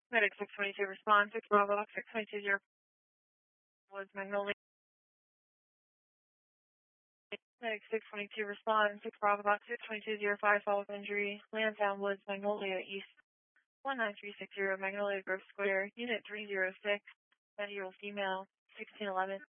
Medic 622 response, 6 Bravo, 6220 was Magnolia. Medic 622 response, 6 Bravo, 6220 fall with injury, Lansdowne Woods, Magnolia East, 19360, Magnolia Grove Square, Unit 306, medial female, 1611.